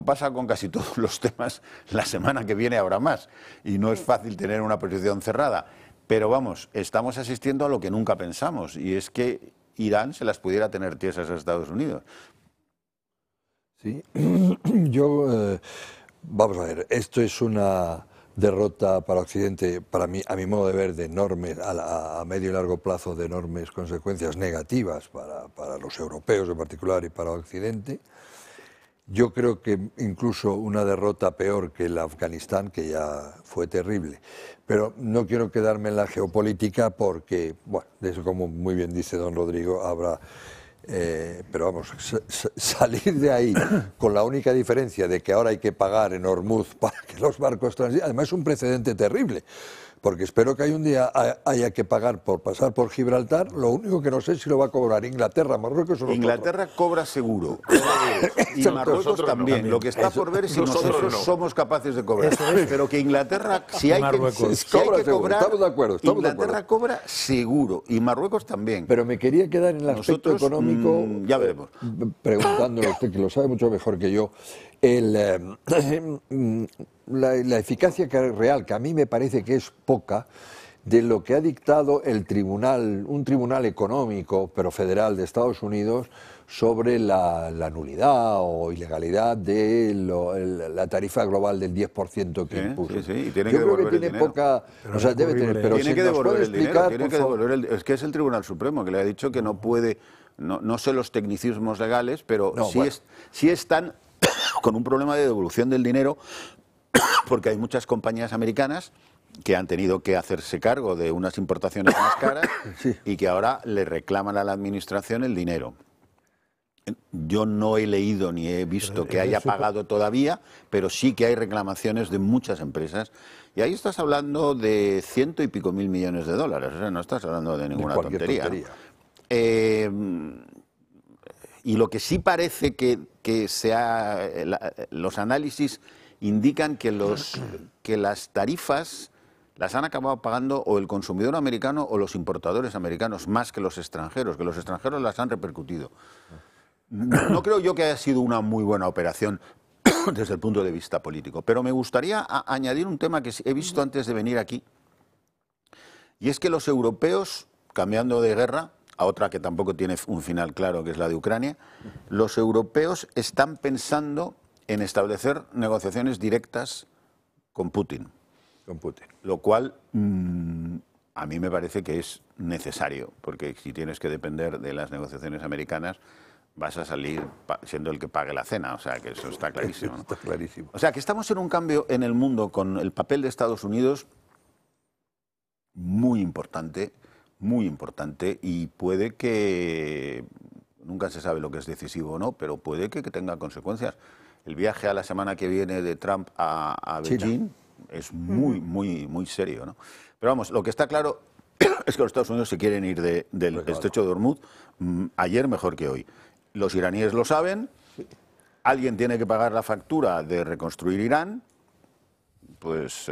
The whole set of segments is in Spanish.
Pasa con casi todos los temas, la semana que viene habrá más, y no es fácil tener una posición cerrada. Pero vamos, estamos asistiendo a lo que nunca pensamos, y es que Irán se las pudiera tener tiesas a Estados Unidos. Sí, vamos a ver, esto es una derrota para Occidente, para mí, a mi modo de ver, de enormes, a medio y largo plazo, de enormes consecuencias negativas para los europeos en particular y para Occidente. Yo creo que incluso una derrota peor que el Afganistán, que ya fue terrible. Pero no quiero quedarme en la geopolítica porque, bueno, de eso, como muy bien dice don Rodrigo, habrá... pero vamos, salir de ahí con la única diferencia de que ahora hay que pagar en Hormuz para que los barcos transiten, además es un precedente terrible, porque espero que un día haya que pagar por pasar por Gibraltar. Lo único que no sé es si lo va a cobrar Inglaterra, Marruecos o nosotros. Inglaterra cobra seguro, y Marruecos también. Lo que está por ver es si nosotros somos capaces de cobrar. Pero que Inglaterra, si hay que cobrar, estamos de acuerdo, Inglaterra cobra seguro, y Marruecos también. Pero me quería quedar en el aspecto económico, ya veremos, preguntándole a usted, que lo sabe mucho mejor que yo, la eficacia real, que a mí me parece que es poca, de lo que ha dictado un tribunal económico, pero federal, de Estados Unidos, sobre la nulidad o ilegalidad de la tarifa global del 10% que impuso. Sí, y tiene Yo que creo que devolver tiene el dinero. poca... O sea, debe tener, pero tiene si que nos devolver puede el dinero, explicar, tiene que devolver es que es el Tribunal Supremo que le ha dicho que no puede, no sé los tecnicismos legales, pero sí están con un problema de devolución del dinero, porque hay muchas compañías americanas que han tenido que hacerse cargo de unas importaciones más caras y que ahora le reclaman a la administración el dinero. Yo no he leído ni he visto que haya pagado todavía, pero sí que hay reclamaciones de muchas empresas. Y ahí estás hablando de 100 y pico mil millones de dólares, o sea, no estás hablando de ninguna tontería. Y lo que sí parece que los análisis indican que las tarifas las han acabado pagando o el consumidor americano o los importadores americanos, más que los extranjeros las han repercutido. No creo yo que haya sido una muy buena operación desde el punto de vista político, pero me gustaría añadir un tema que he visto antes de venir aquí, y es que los europeos, cambiando de guerra a otra que tampoco tiene un final claro, que es la de Ucrania, los europeos están pensando en establecer negociaciones directas con Putin. Lo cual a mí me parece que es necesario, porque si tienes que depender de las negociaciones americanas, vas a salir siendo el que pague la cena, o sea que eso está clarísimo, ¿no? Está clarísimo. O sea que estamos en un cambio en el mundo con el papel de Estados Unidos muy importante, y puede que, nunca se sabe lo que es decisivo o no, pero puede que tenga consecuencias. El viaje a la semana que viene de Trump a Beijing es muy serio, ¿no? Pero vamos, lo que está claro es que los Estados Unidos se quieren ir del estrecho de Hormuz ayer mejor que hoy. Los iraníes lo saben, alguien tiene que pagar la factura de reconstruir Irán, pues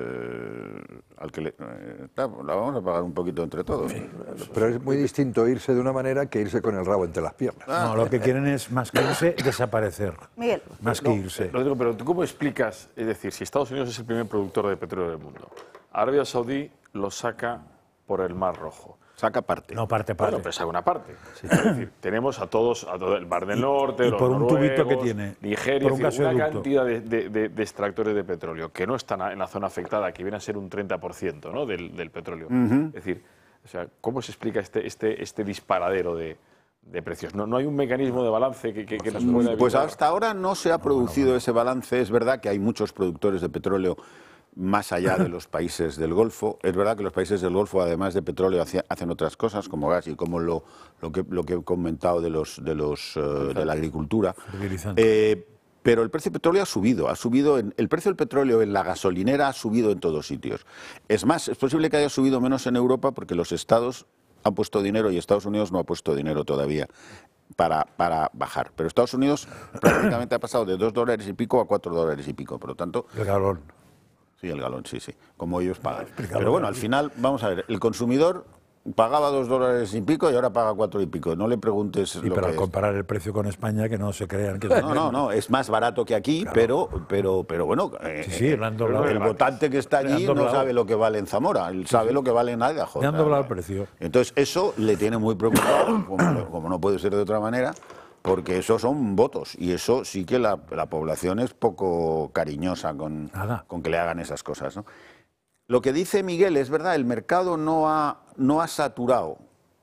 la vamos a pagar un poquito entre todos. Pero es muy distinto irse de una manera que irse con el rabo entre las piernas. No, lo que quieren es, más que irse, desaparecer. Miguel. Más que irse. Rodrigo, pero ¿tú cómo explicas? Es decir, si Estados Unidos es el primer productor de petróleo del mundo, Arabia Saudí lo saca por el Mar Rojo. Saca parte. No, parte. Bueno, pero saca una parte. Sí. Es decir, tenemos a todo el Mar del Norte, los por un noruegos, tubito que tiene, Nigeria, por un una cantidad de extractores de petróleo que no están en la zona afectada, que viene a ser un 30%, ¿no? del petróleo. Es decir, o sea, ¿cómo se explica este disparadero de precios? ¿No hay un mecanismo de balance que nos pueda evitar? Pues hasta ahora no se ha producido ese balance. Es verdad que hay muchos productores de petróleo más allá de los países del Golfo. Es verdad que los países del Golfo, además de petróleo, hacen otras cosas como gas y como lo que he comentado de la agricultura. Pero el precio del petróleo ha subido. El precio del petróleo en la gasolinera ha subido en todos sitios. Es más, es posible que haya subido menos en Europa porque los estados han puesto dinero y Estados Unidos no ha puesto dinero todavía para bajar. Pero Estados Unidos prácticamente ha pasado de $2 y pico a $4 y pico. Por lo tanto, el galón. Sí, el galón, sí, como ellos pagan. Pero bueno, al final, vamos a ver, el consumidor pagaba $2 y pico y ahora paga 4 y pico. No le preguntes Y lo para que es. comparar el precio con España, que no se crean que... No, es más barato que aquí, Claro. pero bueno, Sí, le han doblado. el votante que está Le han allí no doblado. sabe lo que vale en Zamora, él sabe lo que vale en Idaho. Le han doblado el precio. Entonces, eso le tiene muy preocupado, como no puede ser de otra manera, porque eso son votos, y eso sí que la población es poco cariñosa con que le hagan esas cosas, ¿no? Lo que dice Miguel es verdad, el mercado no ha saturado.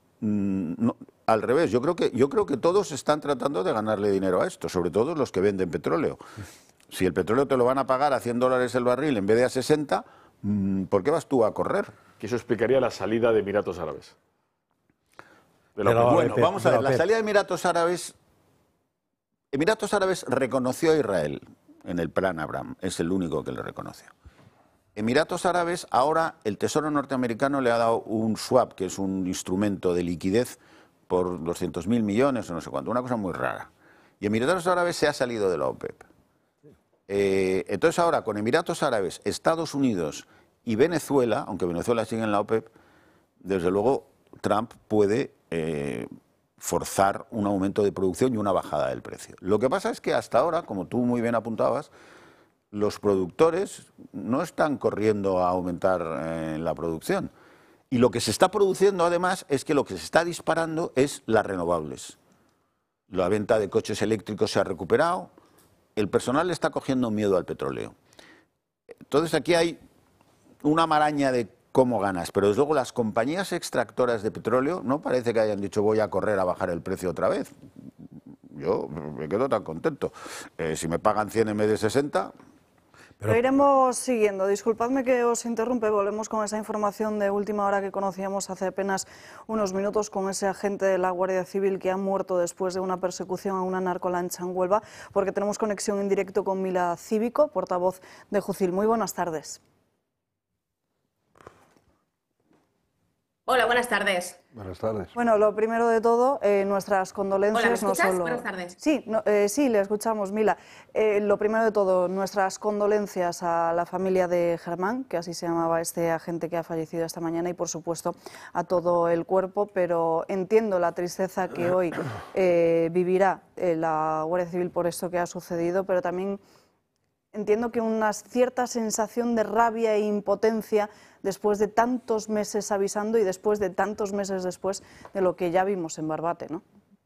Al revés, yo creo que todos están tratando de ganarle dinero a esto, sobre todo los que venden petróleo. Si el petróleo te lo van a pagar a $100 el barril en vez de a 60, ¿por qué vas tú a correr? Que eso explicaría la salida de Emiratos Árabes. Bueno, vamos a ver, la salida de Emiratos Árabes reconoció a Israel en el plan Abraham, es el único que le reconoció. Emiratos Árabes, ahora el Tesoro norteamericano le ha dado un swap, que es un instrumento de liquidez por 200.000 millones o no sé cuánto, una cosa muy rara. Y Emiratos Árabes se ha salido de la OPEP. Entonces ahora con Emiratos Árabes, Estados Unidos y Venezuela, aunque Venezuela sigue en la OPEP, desde luego Trump puede forzar un aumento de producción y una bajada del precio. Lo que pasa es que hasta ahora, como tú muy bien apuntabas, los productores no están corriendo a aumentar la producción. Y lo que se está produciendo además es que lo que se está disparando es las renovables. La venta de coches eléctricos se ha recuperado, el personal le está cogiendo miedo al petróleo. Entonces aquí hay una maraña de cómo ganas, pero desde luego las compañías extractoras de petróleo no parece que hayan dicho voy a correr a bajar el precio otra vez. Yo me quedo tan contento. Si me pagan 100 en vez de 60... Lo iremos siguiendo. Disculpadme que os interrumpe, volvemos con esa información de última hora que conocíamos hace apenas unos minutos con ese agente de la Guardia Civil que ha muerto después de una persecución a una narcolancha en Huelva, porque tenemos conexión en directo con Mila Cívico, portavoz de Jucil. Muy buenas tardes. Hola, buenas tardes. Buenas tardes. Bueno, lo primero de todo, nuestras condolencias. Hola, ¿me escuchas? No solo... Buenas tardes. Sí, sí, le escuchamos, Mila. Lo primero de todo, nuestras condolencias a la familia de Germán, que así se llamaba este agente que ha fallecido esta mañana, y por supuesto a todo el cuerpo, pero entiendo la tristeza que hoy vivirá la Guardia Civil por esto que ha sucedido, pero también entiendo que una cierta sensación de rabia e impotencia después de tantos meses avisando y después de tantos meses después de lo que ya vimos en Barbate, ¿no?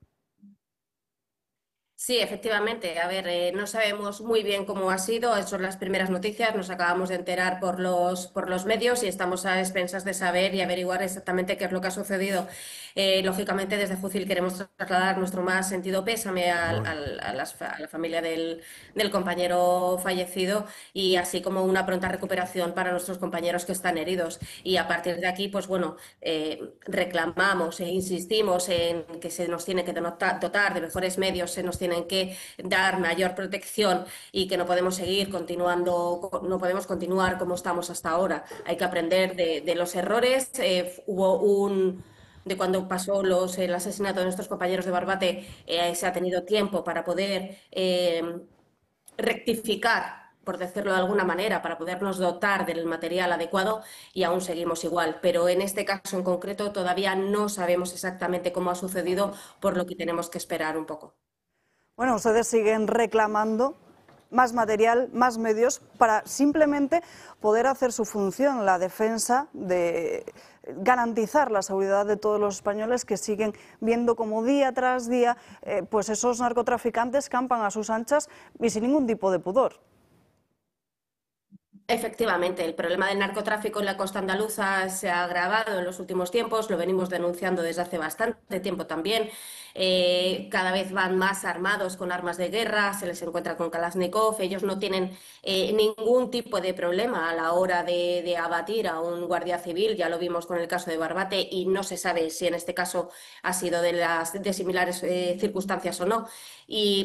Sí, efectivamente. A ver, no sabemos muy bien cómo ha sido. Son las primeras noticias. Nos acabamos de enterar por los medios y estamos a expensas de saber y averiguar exactamente qué es lo que ha sucedido. Lógicamente, desde Jucil queremos trasladar nuestro más sentido pésame a la familia del compañero fallecido y así como una pronta recuperación para nuestros compañeros que están heridos. Y a partir de aquí, pues bueno, reclamamos e insistimos en que se nos tiene que dotar de mejores medios, se nos tienen que dar mayor protección y que no podemos seguir no podemos continuar como estamos hasta ahora. Hay que aprender de los errores. De cuando pasó el asesinato de nuestros compañeros de Barbate, se ha tenido tiempo para poder rectificar, por decirlo de alguna manera, para podernos dotar del material adecuado y aún seguimos igual. Pero en este caso en concreto todavía no sabemos exactamente cómo ha sucedido, por lo que tenemos que esperar un poco. Bueno, ustedes siguen reclamando más material, más medios para simplemente poder hacer su función, la defensa de garantizar la seguridad de todos los españoles que siguen viendo como día tras día pues esos narcotraficantes campan a sus anchas y sin ningún tipo de pudor. Efectivamente, el problema del narcotráfico en la costa andaluza se ha agravado en los últimos tiempos, lo venimos denunciando desde hace bastante tiempo también. Cada vez van más armados con armas de guerra, se les encuentra con Kalashnikov, ellos no tienen ningún tipo de problema a la hora de abatir a un guardia civil, ya lo vimos con el caso de Barbate y no se sabe si en este caso ha sido de similares circunstancias o no. Y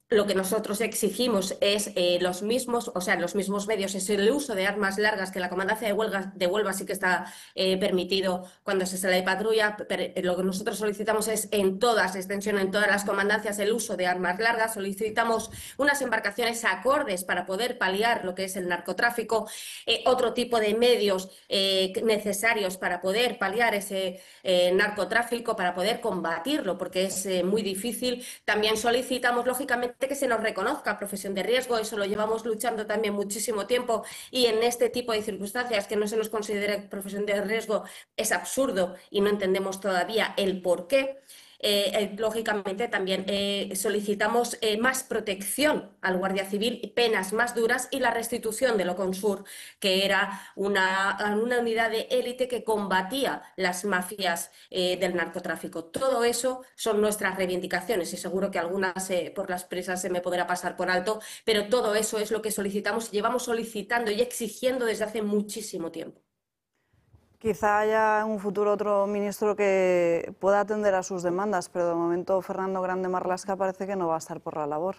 Lo que nosotros exigimos es los mismos medios, es el uso de armas largas, que la comandancia de Huelva sí que está permitido cuando se sale de patrulla, pero lo que nosotros solicitamos es en todas las comandancias el uso de armas largas, solicitamos unas embarcaciones acordes para poder paliar lo que es el narcotráfico, otro tipo de medios necesarios para poder paliar ese narcotráfico, para poder combatirlo, porque es muy difícil. También solicitamos, lógicamente, que se nos reconozca profesión de riesgo, eso lo llevamos luchando también muchísimo tiempo, y en este tipo de circunstancias que no se nos considere profesión de riesgo es absurdo y no entendemos todavía el porqué. Lógicamente también solicitamos más protección al Guardia Civil, penas más duras y la restitución de Loconsur, que era una unidad de élite que combatía las mafias del narcotráfico. Todo eso son nuestras reivindicaciones y seguro que algunas por las prisas se me podrá pasar por alto, pero todo eso es lo que solicitamos y llevamos solicitando y exigiendo desde hace muchísimo tiempo. Quizá haya en un futuro otro ministro que pueda atender a sus demandas, pero de momento Fernando Grande Marlaska parece que no va a estar por la labor.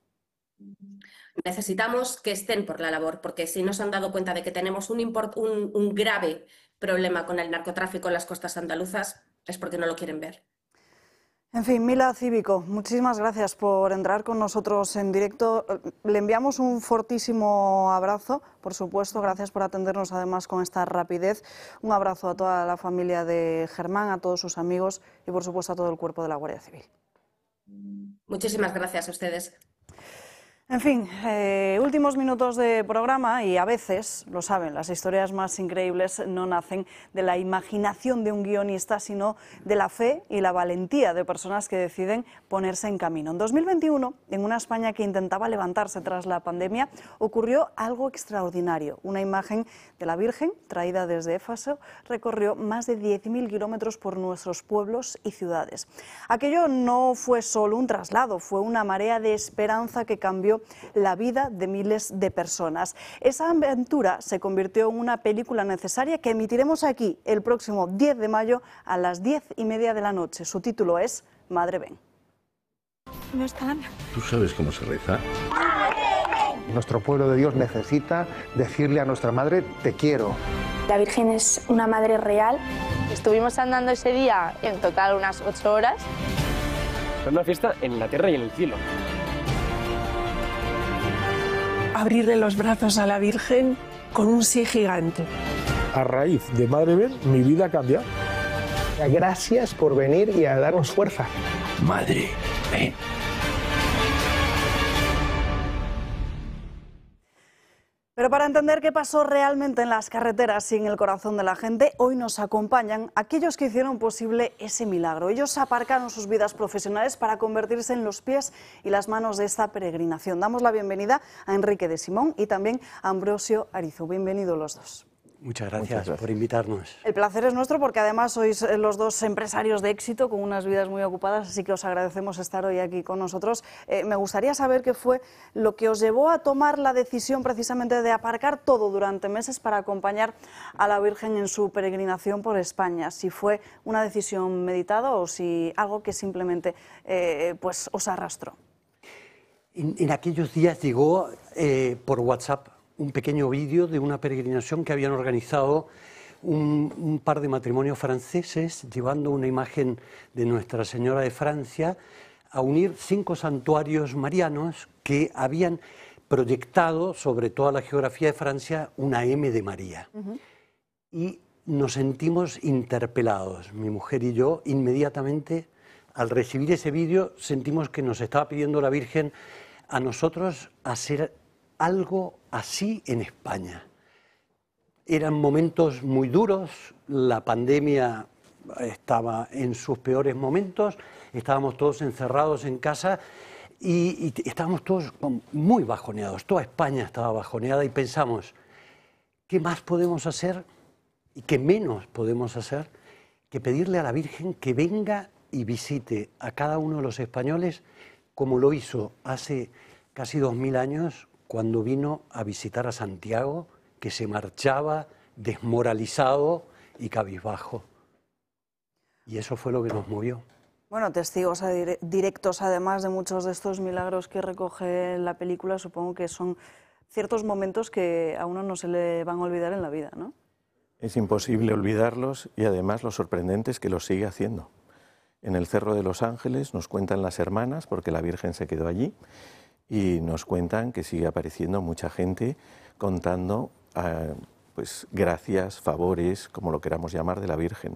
Necesitamos que estén por la labor, porque si no se han dado cuenta de que tenemos un grave problema con el narcotráfico en las costas andaluzas, es porque no lo quieren ver. En fin, Mila Cívico, muchísimas gracias por entrar con nosotros en directo. Le enviamos un fortísimo abrazo, por supuesto, gracias por atendernos además con esta rapidez. Un abrazo a toda la familia de Germán, a todos sus amigos y por supuesto a todo el cuerpo de la Guardia Civil. Muchísimas gracias a ustedes. En fin, últimos minutos de programa y a veces, lo saben, las historias más increíbles no nacen de la imaginación de un guionista, sino de la fe y la valentía de personas que deciden ponerse en camino. En 2021, en una España que intentaba levantarse tras la pandemia, ocurrió algo extraordinario. Una imagen de la Virgen, traída desde Éfeso, recorrió más de 10.000 kilómetros por nuestros pueblos y ciudades. Aquello no fue solo un traslado, fue una marea de esperanza que cambió la vida de miles de personas. Esa aventura se convirtió en una película necesaria que emitiremos aquí el próximo 10 de mayo a las 10:30 de la noche. Su título es Madre Ven. No están. ¿Tú sabes cómo se reza? Nuestro pueblo de Dios necesita decirle a nuestra madre, te quiero. La Virgen es una madre real. Estuvimos andando ese día en total unas 8 horas. Es una fiesta en la tierra y en el cielo. Abrirle los brazos a la Virgen con un sí gigante. A raíz de Madre Ven, mi vida cambia. Gracias por venir y a darnos fuerza. Madre Ven. Pero para entender qué pasó realmente en las carreteras y en el corazón de la gente, hoy nos acompañan aquellos que hicieron posible ese milagro. Ellos aparcaron sus vidas profesionales para convertirse en los pies y las manos de esta peregrinación. Damos la bienvenida a Enrique de Simón y también a Ambrosio Arizu. Bienvenidos los dos. Muchas gracias por invitarnos. El placer es nuestro porque además sois los dos empresarios de éxito con unas vidas muy ocupadas, así que os agradecemos estar hoy aquí con nosotros. Me gustaría saber qué fue lo que os llevó a tomar la decisión precisamente de aparcar todo durante meses para acompañar a la Virgen en su peregrinación por España. Si fue una decisión meditada o si algo que simplemente pues os arrastró. En aquellos días llegó por WhatsApp un pequeño vídeo de una peregrinación que habían organizado un par de matrimonios franceses llevando una imagen de Nuestra Señora de Francia a unir 5 santuarios marianos que habían proyectado sobre toda la geografía de Francia una M de María. Y nos sentimos interpelados, mi mujer y yo, inmediatamente al recibir ese vídeo sentimos que nos estaba pidiendo la Virgen a nosotros hacer algo así en España. Eran momentos muy duros, la pandemia estaba en sus peores momentos, estábamos todos encerrados en casa y estábamos todos muy bajoneados, toda España estaba bajoneada y pensamos, ¿qué más podemos hacer y qué menos podemos hacer que pedirle a la Virgen que venga y visite a cada uno de los españoles como lo hizo hace casi 2000 años cuando vino a visitar a Santiago, que se marchaba desmoralizado y cabizbajo. Y eso fue lo que nos movió. Bueno, testigos directos, además de muchos de estos milagros que recoge la película, supongo que son ciertos momentos que a uno no se le van a olvidar en la vida, ¿no? Es imposible olvidarlos y además lo sorprendente es que los sigue haciendo. En el Cerro de los Ángeles nos cuentan las hermanas, porque la Virgen se quedó allí, y nos cuentan que sigue apareciendo mucha gente contando pues, gracias, favores, como lo queramos llamar, de la Virgen.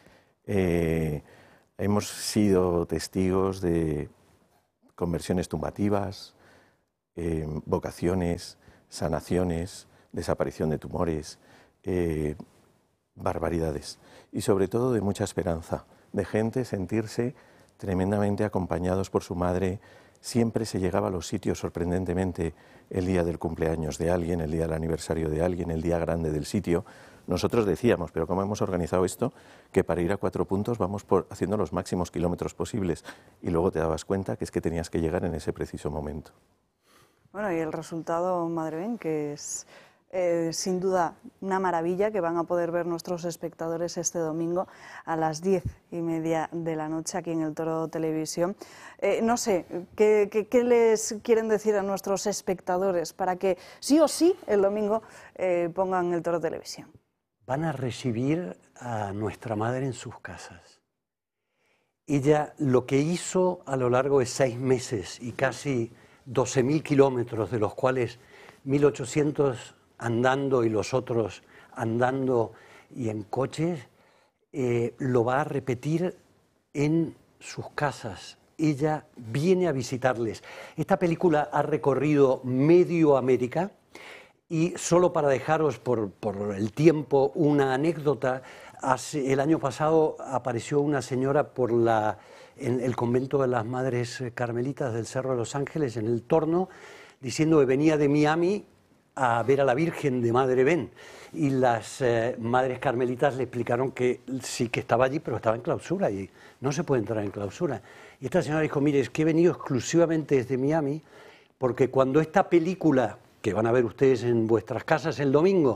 Hemos sido testigos de conversiones tumbativas, vocaciones, sanaciones, desaparición de tumores, barbaridades, y sobre todo de mucha esperanza, de gente sentirse tremendamente acompañados por su madre. Siempre se llegaba a los sitios sorprendentemente el día del cumpleaños de alguien, el día del aniversario de alguien, el día grande del sitio. Nosotros decíamos, pero ¿cómo hemos organizado esto? Que para ir a 4 puntos vamos haciendo los máximos kilómetros posibles, y luego te dabas cuenta que es que tenías que llegar en ese preciso momento. Bueno, y el resultado, Madre Ben, que es sin duda una maravilla, que van a poder ver nuestros espectadores este domingo a las 10:30 de la noche aquí en El Toro Televisión. No sé, ¿qué les quieren decir a nuestros espectadores para que sí o sí el domingo pongan El Toro Televisión? Van a recibir a nuestra madre en sus casas. Ella lo que hizo a lo largo de 6 meses y casi 12.000 kilómetros, de los cuales 1.800 andando y los otros andando y en coches, lo va a repetir en sus casas. Ella viene a visitarles. Esta película ha recorrido medio América, y solo para dejaros por el tiempo una anécdota, el año pasado apareció una señora en el convento de las Madres Carmelitas del Cerro de los Ángeles, en el Torno, diciendo que venía de Miami a ver a la Virgen de Madre Ben, y las Madres Carmelitas le explicaron que sí que estaba allí, pero estaba en clausura y no se puede entrar en clausura. Y esta señora dijo, mire, es que he venido exclusivamente desde Miami, porque cuando esta película, que van a ver ustedes en vuestras casas el domingo,